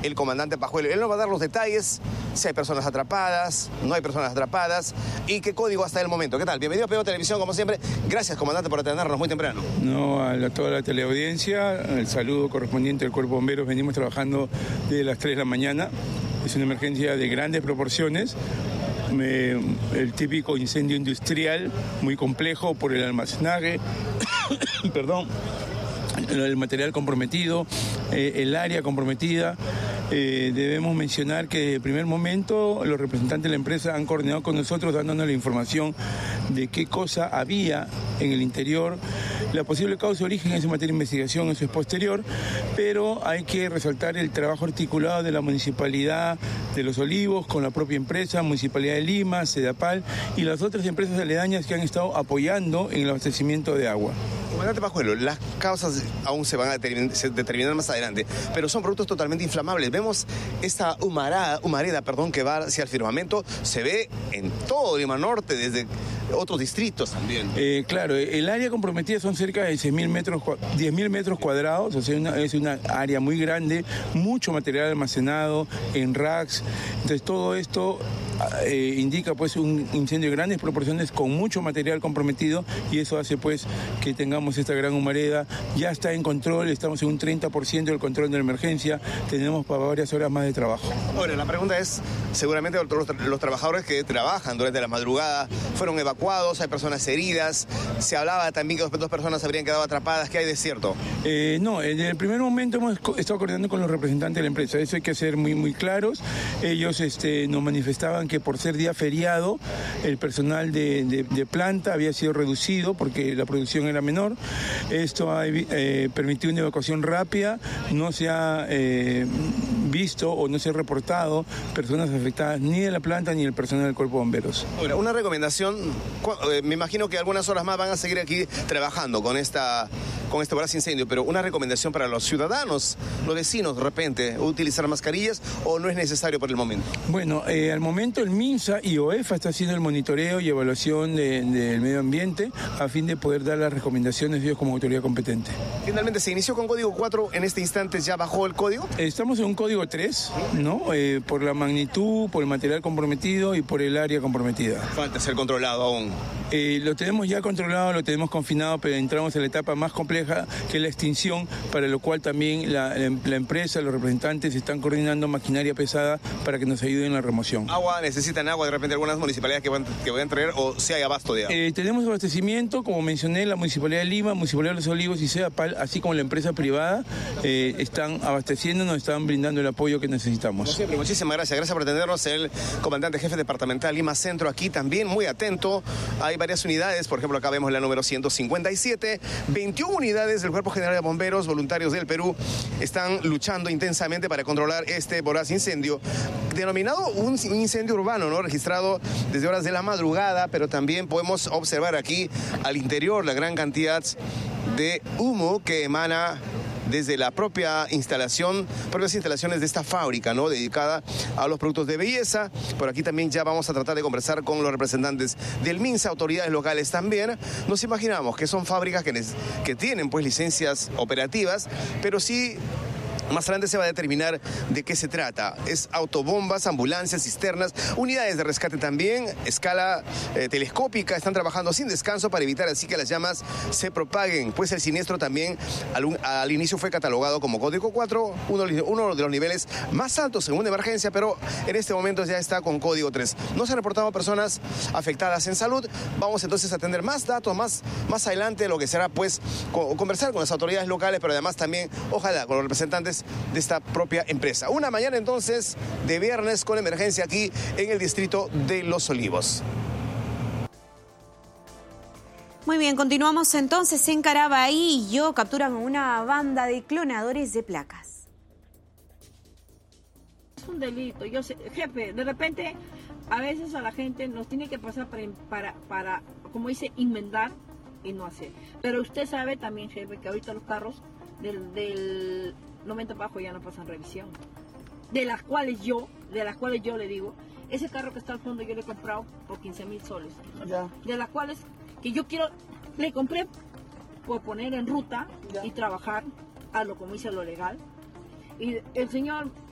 el comandante Pajuelo. Él nos va a dar los detalles, si hay personas atrapadas, no hay personas atrapadas y qué código hasta el momento. ¿Qué tal? Bienvenido a PBO Televisión, como siempre. Gracias, comandante, por atendernos muy temprano. No, a toda la teleaudiencia, el saludo correspondiente al Cuerpo de Bomberos. Venimos trabajando desde las 3 de la mañana. Es una emergencia de grandes proporciones. El típico incendio industrial, muy complejo por el almacenaje, perdón, el material comprometido, el área comprometida. Debemos mencionar que desde el primer momento los representantes de la empresa han coordinado con nosotros dándonos la información de qué cosa había en el interior. La posible causa de origen en esa materia de investigación, eso es posterior, pero hay que resaltar el trabajo articulado de la Municipalidad de Los Olivos con la propia empresa, Municipalidad de Lima, Sedapal y las otras empresas aledañas que han estado apoyando en el abastecimiento de agua. Comandante Pajuelo, las causas aún se van a determinar más adelante, pero son productos totalmente inflamables. Vemos esta humareda, que va hacia el firmamento, se ve en todo Lima Norte, desde otros distritos también. Claro, el área comprometida son cerca de 10.000 metros cuadrados, o sea, es una área muy grande, mucho material almacenado en racks. Entonces todo esto indica pues un incendio de grandes proporciones con mucho material comprometido y eso hace pues que tengamos esta gran humareda. Ya está en control, estamos en un 30% del control de la emergencia, tenemos para varias horas más de trabajo. Ahora, la pregunta es, seguramente los trabajadores que trabajan durante la madrugada fueron evacuados, hay personas heridas, se hablaba también que 2 personas habrían quedado atrapadas, ¿qué hay de cierto? No, en el primer momento hemos estado coordinando con los representantes de la empresa, eso hay que ser muy claros. Ellos nos manifestaban que por ser día feriado el personal de planta había sido reducido porque la producción era menor. Esto ha permitido una evacuación rápida, no se ha visto o no se ha reportado personas afectadas ni de la planta ni del personal del Cuerpo de Bomberos. Ahora, una recomendación, me imagino que algunas horas más van a seguir aquí trabajando con este voraz incendio, pero una recomendación para los ciudadanos, los vecinos, de repente, utilizar mascarillas o no es necesario por el momento. Bueno, al momento el MINSA y OEFA está haciendo el monitoreo y evaluación del medio ambiente a fin de poder dar las recomendaciones de ellos como autoridad competente. Finalmente, ¿se inició con código 4? ¿En este instante ya bajó el código? Estamos en un código 3, ¿no? Por la magnitud, por el material comprometido y por el área comprometida. Falta ser controlado aún. Lo tenemos ya controlado, lo tenemos confinado, pero entramos en la etapa más compleja que es la extinción, para lo cual también la empresa, los representantes están coordinando maquinaria pesada para que nos ayuden en la remoción. ¿Agua? ¿Necesitan agua de repente algunas municipalidades que vayan a traer o si hay abasto de agua? Tenemos abastecimiento, como mencioné, la Municipalidad de Lima, Municipalidad de Los Olivos y Sedapal, así como la empresa privada, están abasteciéndonos, están brindando el apoyo que necesitamos. Como siempre, muchísimas gracias. Gracias por atendernos. El comandante jefe departamental Lima Centro aquí también muy atento. Hay varias unidades, por ejemplo, acá vemos la número 157, 21 unidades del Cuerpo General de Bomberos Voluntarios del Perú están luchando intensamente para controlar este voraz incendio, denominado un incendio urbano, ¿no? Registrado desde horas de la madrugada, pero también podemos observar aquí al interior la gran cantidad de humo que emana desde la propias instalaciones de esta fábrica, ¿no? Dedicada a los productos de belleza. Por aquí también ya vamos a tratar de conversar con los representantes del MINSA, autoridades locales también. Nos imaginamos que son fábricas que tienen pues licencias operativas, pero sí más adelante se va a determinar de qué se trata. Es autobombas, ambulancias, cisternas, unidades de rescate también, escala telescópica, están trabajando sin descanso para evitar así que las llamas se propaguen. Pues el siniestro también al inicio fue catalogado como código 4, uno de los niveles más altos según emergencia, pero en este momento ya está con código 3. No se han reportado personas afectadas en salud. Vamos entonces a tener más datos más adelante, lo que será pues conversar con las autoridades locales, pero además también, ojalá, con los representantes de esta propia empresa. Una mañana entonces de viernes con emergencia aquí en el distrito de Los Olivos. Muy bien, continuamos entonces en Caraballo. Capturan una banda de clonadores de placas. Es un delito, yo sé, jefe, de repente a veces a la gente nos tiene que pasar para como dice, inventar y no hacer. Pero usted sabe también, jefe, que ahorita los carros del 90 bajo ya no pasan revisión, de las cuales yo le digo, ese carro que está al fondo yo le he comprado por 15.000 soles, ya. De las cuales que yo le compré por poner en ruta ya. Y trabajar a lo como dice lo legal, y el señor